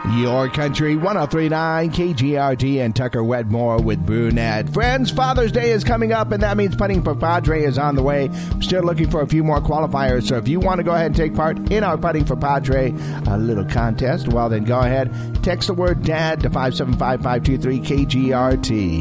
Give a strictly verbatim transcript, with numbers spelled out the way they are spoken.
Your Country one oh three point nine K G R T and Tucker Wedmore with Brunette. Friends, Father's Day is coming up, and that means Putting for Padre is on the way. Still looking for a few more qualifiers, so if you want to go ahead and take part in our Putting for Padre a little contest, well, then go ahead, text the word DAD to five seven five five two three K G R T.